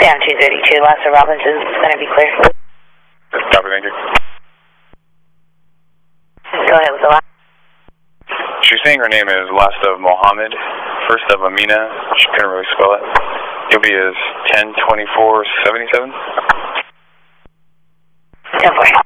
Down 232, Lassa Robinson's going to be clear. Copy, thank you. Go ahead with the last. She's saying her name is last of Mohammed, first of Amina. She couldn't really spell it. You'll be as 102477. 10-4.